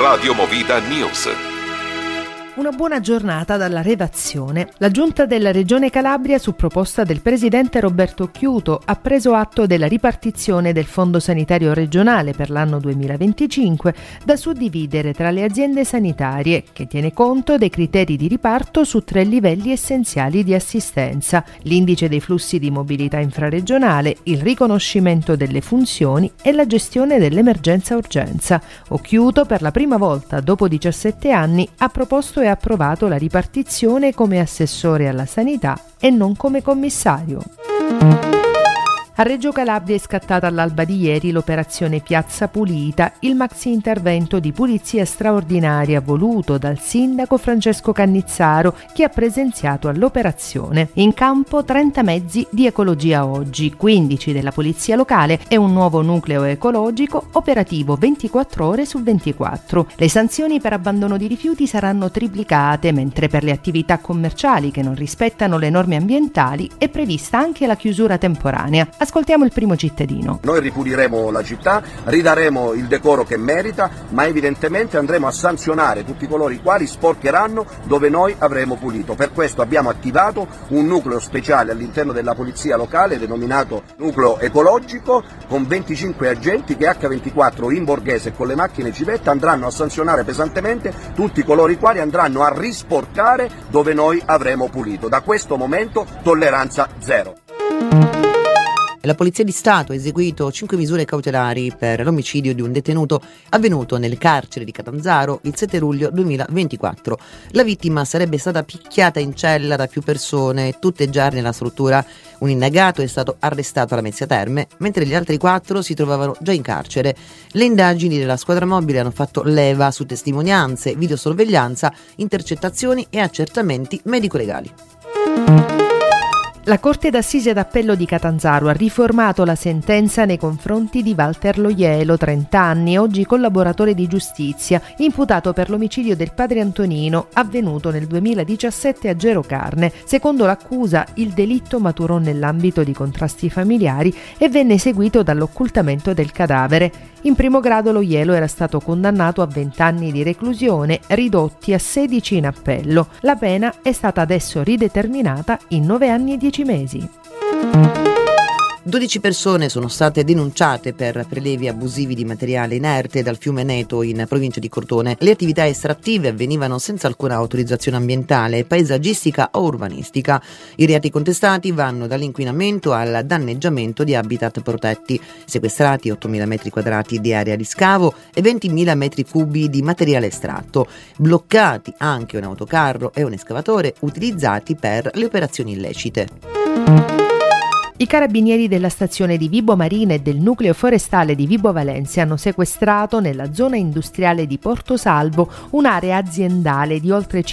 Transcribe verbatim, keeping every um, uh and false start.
Radio Movida News. Una buona giornata dalla redazione. La Giunta della Regione Calabria, su proposta del presidente Roberto Occhiuto, ha preso atto della ripartizione del Fondo Sanitario Regionale per l'anno duemilaventicinque da suddividere tra le aziende sanitarie, che tiene conto dei criteri di riparto su tre livelli essenziali di assistenza: l'indice dei flussi di mobilità infraregionale, il riconoscimento delle funzioni e la gestione dell'emergenza urgenza. Occhiuto, per la prima volta dopo diciassette anni, ha proposto e approvato la ripartizione come assessore alla sanità e non come commissario. A Reggio Calabria è scattata all'alba di ieri l'operazione Piazza Pulita, il maxi intervento di pulizia straordinaria voluto dal sindaco Francesco Cannizzaro, che ha presenziato all'operazione. In campo trenta mezzi di Ecologia Oggi, quindici della polizia locale e un nuovo nucleo ecologico operativo ventiquattro ore su ventiquattro. Le sanzioni per abbandono di rifiuti saranno triplicate, mentre per le attività commerciali che non rispettano le norme ambientali è prevista anche la chiusura temporanea. Ascoltiamo il primo cittadino. Noi ripuliremo la città, ridaremo il decoro che merita, ma evidentemente andremo a sanzionare tutti coloro i quali sporcheranno dove noi avremo pulito. Per questo abbiamo attivato un nucleo speciale all'interno della polizia locale denominato nucleo ecologico, con venticinque agenti che acca ventiquattro in borghese e con le macchine civetta andranno a sanzionare pesantemente tutti coloro i quali andranno a risporcare dove noi avremo pulito. Da questo momento tolleranza zero. La Polizia di Stato ha eseguito cinque misure cautelari per l'omicidio di un detenuto avvenuto nel carcere di Catanzaro il sette luglio duemilaventiquattro. La vittima sarebbe stata picchiata in cella da più persone, tutte già nella struttura. Un indagato è stato arrestato alla Mezzia Terme, mentre gli altri quattro si trovavano già in carcere. Le indagini della squadra mobile hanno fatto leva su testimonianze, videosorveglianza, intercettazioni e accertamenti medico-legali. La Corte d'Assise d'Appello di Catanzaro ha riformato la sentenza nei confronti di Walter Loielo, trenta anni, oggi collaboratore di giustizia, imputato per l'omicidio del padre Antonino, avvenuto nel duemiladiciassette a Gerocarne. Secondo l'accusa, il delitto maturò nell'ambito di contrasti familiari e venne eseguito dall'occultamento del cadavere. In primo grado Loielo era stato condannato a venti anni di reclusione, ridotti a sedici in appello. La pena è stata adesso rideterminata in nove anni e dieci mesi. dodici persone sono state denunciate per prelevi abusivi di materiale inerte dal fiume Neto in provincia di Crotone. Le attività estrattive avvenivano senza alcuna autorizzazione ambientale, paesaggistica o urbanistica. I reati contestati vanno dall'inquinamento al danneggiamento di habitat protetti. Sequestrati ottomila metri quadrati di area di scavo e ventimila metri cubi di materiale estratto. Bloccati anche un autocarro e un escavatore utilizzati per le operazioni illecite. I carabinieri della stazione di Vibo Marina e del nucleo forestale di Vibo Valencia hanno sequestrato nella zona industriale di Porto Salvo un'area aziendale di oltre